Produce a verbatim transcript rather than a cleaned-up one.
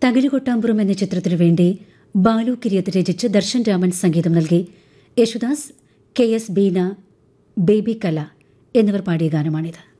തകിലുകൊട്ടാമ്പുറം എന്ന ചിത്രത്തിനു വേണ്ടി ബാലു കിരിയത്ത് രചിച്ച് ദർശൻ രാമൻ സംഗീതം നൽകി. Yesudas, K S Beena, baby കല എന്നിവർ പാടിയ ഗാനമാണിത്.